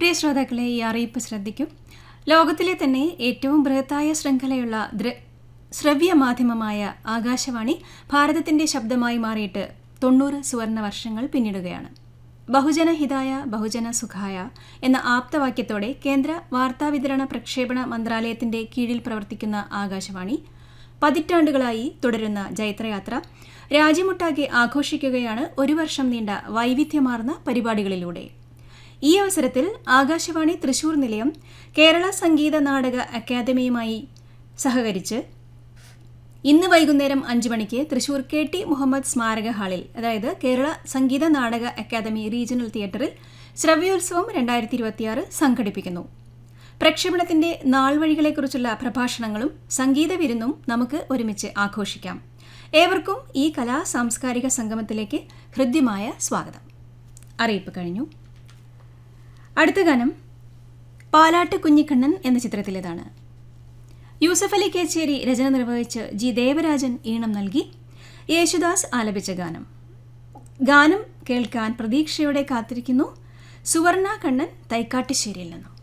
പ്രിയ ശ്രോതാക്കളെ, ഈ അറിയിപ്പ് ശ്രദ്ധിക്കും. ലോകത്തിലെ തന്നെ ഏറ്റവും ബൃഹത്തായ ശൃംഖലയുള്ള ശ്രവ്യ മാധ്യമമായ ആകാശവാണി ഭാരതത്തിന്റെ ശബ്ദമായി മാറിയിട്ട് 90 സുവർണ വർഷങ്ങൾ പിന്നിടുകയാണ്. ബഹുജന ഹിതായ ബഹുജന സുഖായ എന്ന ആപ്തവാക്യത്തോടെ കേന്ദ്ര വാർത്താവിതരണ പ്രക്ഷേപണ മന്ത്രാലയത്തിന്റെ കീഴിൽ പ്രവർത്തിക്കുന്ന ആകാശവാണി പതിറ്റാണ്ടുകളായി തുടരുന്ന ജൈത്രയാത്ര രാജ്യമൊട്ടാകെ ആഘോഷിക്കുകയാണ് ഒരു വർഷം നീണ്ട വൈവിധ്യമാർന്ന പരിപാടികളിലൂടെ. ഈ അവസരത്തിൽ ആകാശവാണി തൃശൂർ നിലയം കേരള സംഗീത നാടക അക്കാദമിയുമായി സഹകരിച്ച് ഇന്ന് വൈകുന്നേരം 5 മണിക്ക് തൃശൂർ KT മുഹമ്മദ് സ്മാരക ഹാളിൽ, അതായത് കേരള സംഗീത നാടക അക്കാദമി റീജിയണൽ തിയേറ്ററിൽ ശ്രവ്യോത്സവം 2026 സംഘടിപ്പിക്കുന്നു. പ്രക്ഷേപണത്തിന്റെ നാൾവഴികളെക്കുറിച്ചുള്ള പ്രഭാഷണങ്ങളും സംഗീത വിരുന്നും നമുക്ക് ഒരുമിച്ച് ആഘോഷിക്കാം. ഏവർക്കും ഈ കലാ സാംസ്കാരിക സംഗമത്തിലേക്ക് ഹൃദ്യമായ സ്വാഗതം. അറിയിപ്പ് കഴിഞ്ഞു. അടുത്ത ഗാനം പാലാട്ട് കുഞ്ഞിക്കണ്ണൻ എന്ന ചിത്രത്തിലേതാണ്. യൂസഫ് അലി കേച്ചേരി രചന നിർവഹിച്ച് G. ദേവരാജൻ ഈണം നൽകി യേശുദാസ് ആലപിച്ച ഗാനം. ഗാനം കേൾക്കാൻ പ്രതീക്ഷയോടെ കാത്തിരിക്കുന്നു സുവർണ കണ്ണൻ തൈക്കാട്ടുശ്ശേരിയിൽ നിന്നും.